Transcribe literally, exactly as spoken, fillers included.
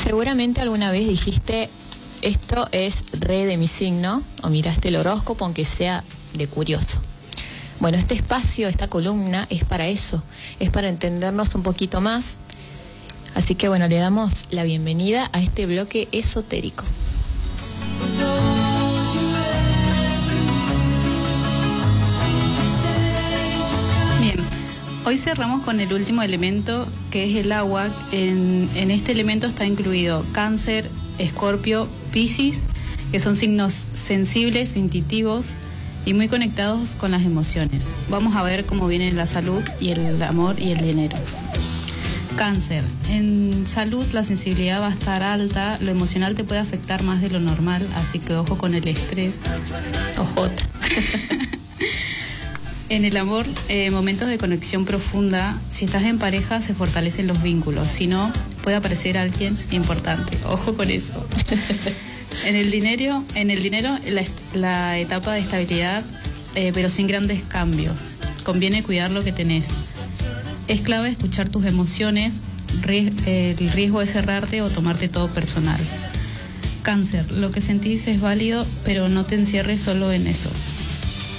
Seguramente alguna vez dijiste, esto es re de mi signo, o miraste el horóscopo, aunque sea de curioso. Bueno, este espacio, esta columna, es para eso, es para entendernos un poquito más. Así que bueno, le damos la bienvenida a este bloque esotérico. Bien, hoy cerramos con el último elemento, que es el agua. En, en este elemento está incluido Cáncer, Escorpio, Piscis, que son signos sensibles, intuitivos y muy conectados con las emociones. Vamos a ver cómo viene la salud y el amor y el dinero. Cáncer. En salud la sensibilidad va a estar alta, lo emocional te puede afectar más de lo normal, así que ojo con el estrés. Ojota. En el amor, eh, momentos de conexión profunda. Si estás en pareja se fortalecen los vínculos, si no puede aparecer alguien importante. Ojo con eso. En el dinero, en el dinero la, la etapa de estabilidad, eh, pero sin grandes cambios. Conviene cuidar lo que tenés. Es clave escuchar tus emociones, ries- eh, el riesgo de cerrarte o tomarte todo personal. Cáncer, lo que sentís es válido, pero no te encierres solo en eso.